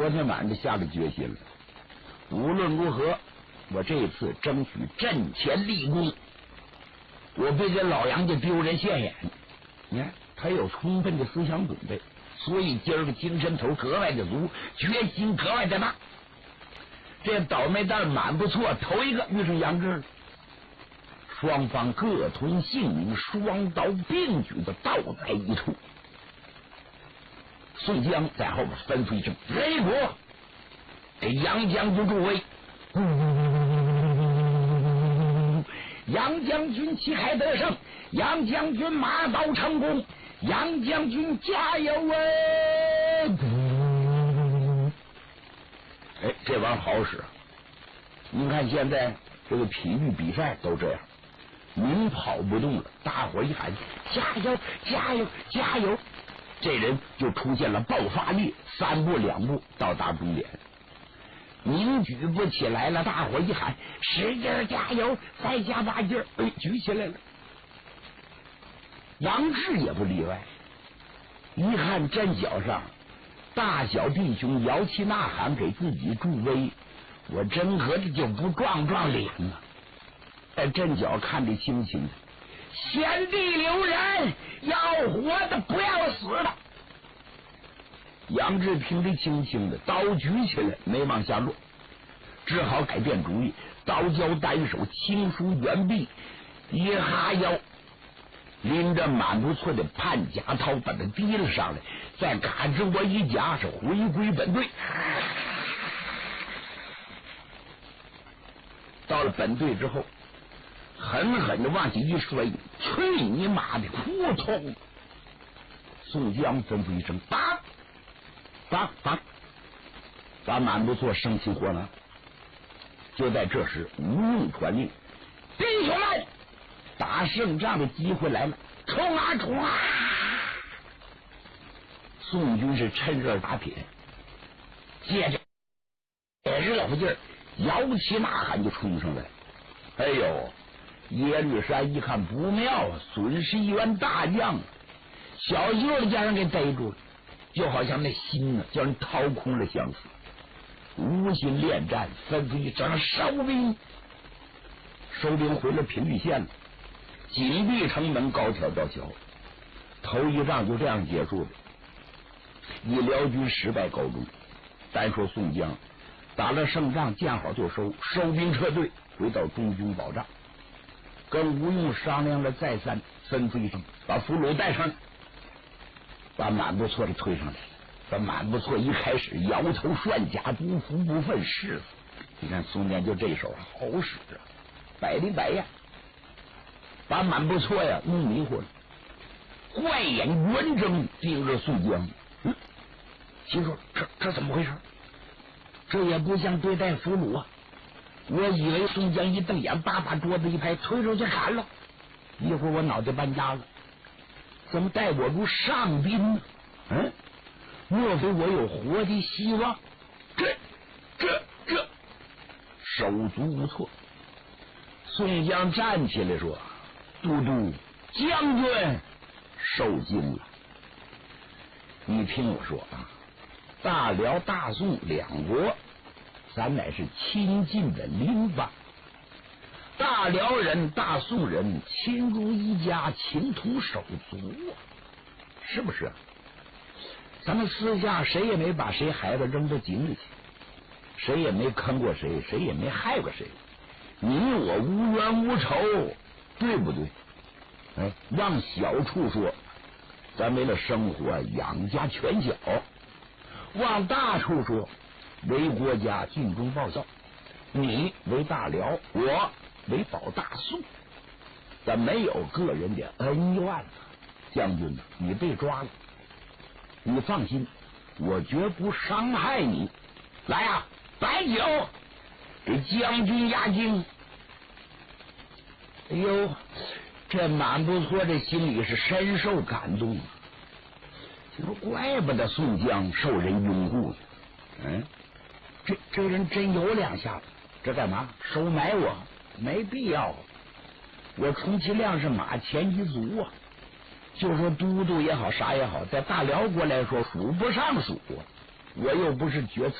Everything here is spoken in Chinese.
天晚上就下了决心了，无论如何，我这次争取阵前立功，我别给老杨家丢人现眼。你看，他有充分的思想准备，所以今儿个精神头格外的足，决心格外的大。这倒霉蛋满不错，头一个遇上杨志了，双方各通姓名，双刀并举的倒在一处。宋江在后边吩咐一声：“擂鼓，给杨将军助威。”杨将军旗开得胜，杨将军马到成功，杨将军加油啊！哎，这玩意儿好使。你看现在这个体育比赛都这样，您跑不动了，大伙一喊加油加油加油，这人就出现了爆发力，3步2步到达终点。您举不起来了，大伙一喊使劲加油，再加把劲儿，哎，举起来了。杨志也不例外，一看阵脚上大小弟兄摇旗呐喊给自己助威，我真合着就不壮壮脸啊！在阵脚看得清清的，贤弟留人，要活的不要死的。杨志听得清清的，刀举起来没往下落，只好改变主意，刀交单手，轻舒猿臂，一哈腰，拎着满不错的潘家涛把他提了上来，再嘎吱我一夹，是回归本队。到了本队之后，狠狠的往起一摔，去你妈的，扑通！宋江吩咐一声：“打！”把满不错生起火了。就在这时，吴用传令：“弟兄们，打胜仗的机会来了，冲啊冲啊！”宋军是趁热打铁，接着热乎劲儿，摇旗呐喊就冲上来。哎呦，耶律山一看不妙啊，损失一员大将，小舅子叫人给逮住了，就好像那心呢叫人掏空了相似。无心恋战，吩咐一声收兵。收兵回了平舆县了，紧闭城门，高挑吊桥。头一仗就这样结束了，以辽军失败告终。单说宋江打了胜仗，见好就收，收兵撤退，回到中军保障。跟吴用商量了再三，吩咐一声把俘虏带上来，把满不错的推上来。这满不错一开始摇头涮甲，不服不忿，是死。你看宋江就这手好使啊，百里百样，把满不错呀弄迷糊了，怪眼圆睁盯着宋江。心说这怎么回事？这也不像对待俘虏啊！我以为宋江一瞪眼，把桌子一拍，推出去砍了，一会儿我脑袋搬家了，怎么待我如上宾呢？莫非我有活的希望？这手足无措。宋江站起来说：“都督将军受惊了。你听我说啊，大辽大宋两国，咱乃是亲近的邻邦，大辽人大宋人亲如一家，情同手足啊，是不是？咱们私下谁也没把谁孩子扔到井里去，谁也没坑过谁，谁也没害过谁，你我无冤无仇，对不对？往小处说，咱为了生活养家全小；往大处说，为国家尽忠报效。你为大辽，我为保大宋，咱没有个人的恩怨。将军，你被抓了，你放心，我绝不伤害你。来啊，摆酒给将军压惊。哎呦，这满不错，这心里是深受感动。你说怪不得宋江受人拥护呢。这人真有两下子，这干嘛收买我？没必要，我充其量是马前一卒啊。就说都督也好，啥也好，在大辽国来说数不上数啊。我又不是决策